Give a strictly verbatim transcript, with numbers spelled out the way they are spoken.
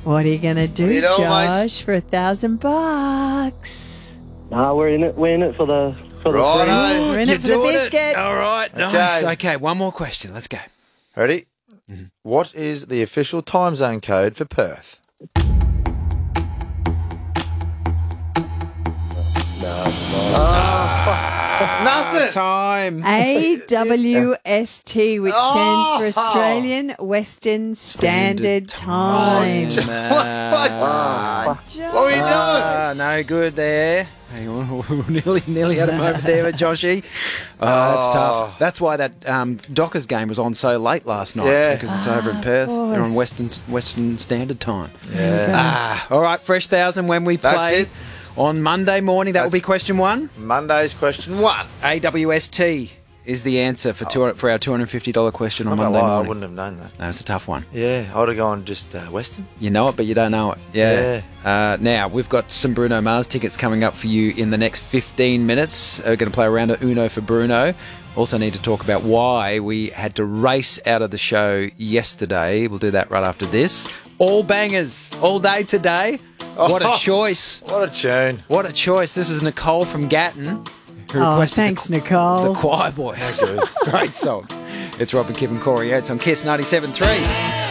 What are you going to do, you doing, Josh, for a thousand bucks? Nah, we're in it. We're in it for the for the Righto. free. We're in You're it for the doing it. biscuit. All right, nice. Okay. Okay, one more question. Let's go. Ready? What is the official time zone code for Perth? Nothing. Time. A W S T, which stands for Oh. Australian Western Standard Time. What? Ah, What are you doing? Ah, no good there. Hang on, nearly, nearly had him over there with Joshy. Oh, that's Oh. tough. That's why that um, Dockers game was on so late last night. Yeah. Because it's over in Perth. course. They're on Western Western Standard Time. Yeah. Ah, all right, Fresh Thousand when we That's play it. on Monday morning. That will That's- be question one. Monday's question one. A W S T is the answer for two, for our two hundred fifty dollars question on I'm not Monday gonna lie, I morning. wouldn't have known that. No, it's a tough one. Yeah, I would have gone just uh, Western. You know it, but you don't know it. Yeah. Uh, now, we've got some Bruno Mars tickets coming up for you in the next fifteen minutes. We're going to play a round of Uno for Bruno. Also need to talk about why we had to race out of the show yesterday. We'll do that right after this. All bangers, all day today. What a Oh. choice. What a tune. What a choice. This is Nicole from Gatton. Who Oh, requested thanks, the, Nicole. The Choir Boys. Great song. It's Robin, Kip and Corey Oates on Kiss ninety-seven point three.